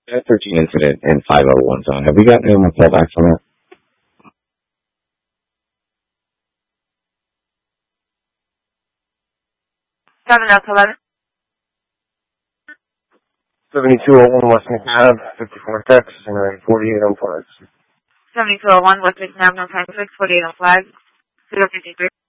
That 13 incident in 501 zone. Have we gotten any more callbacks on that? Seven Delta 11. 7201 West McNabb, 54 Texas, and 48 on flags. 7201 West McNabb, no time 6, 48 on flag. 053.